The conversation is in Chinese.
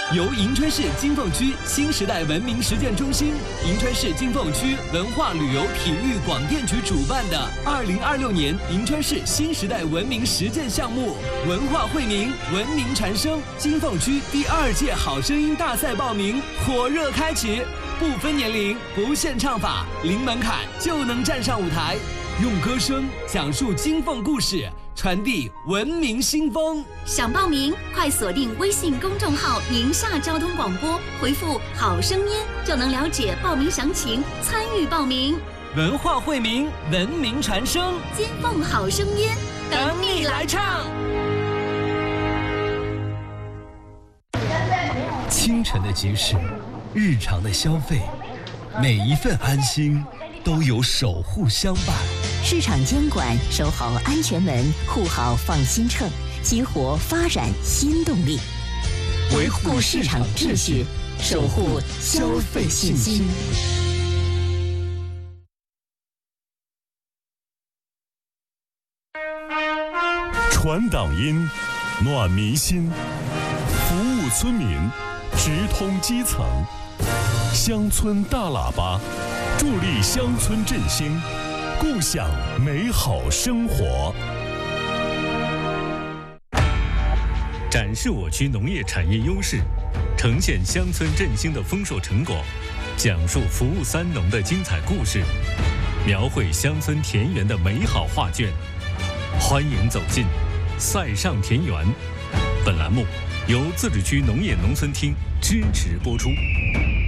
由银川市金凤区新时代文明实践中心、银川市金凤区文化旅游体育广电局主办的2026年银川市新时代文明实践项目“文化惠民，文明传声”金凤区第2届好声音大赛报名火热开启，不分年龄，不限唱法，零门槛就能站上舞台，用歌声讲述金凤故事，传递文明新风。 想报名，快锁定微信公众号“宁夏交通广播”，回复“好声音”就能了解报名详情，参与报名。 文化惠民，文明传声， 金凤好声音， 等你来唱。清晨的集市，日常的消费，每一份安心都有守护相伴。 市场监管，守好安全门，护好放心秤，激活发展新动力，维护市场秩序，守护消费信心。 传党音，暖民心，服务村民，直通基层。乡村大喇叭，助力乡村振兴，共享美好生活。 展示我区农业产业优势，呈现乡村振兴的丰硕成果，讲述服务三农的精彩故事，描绘乡村田园的美好画卷。欢迎走进塞上田园。本栏目由自治区农业农村厅支持播出。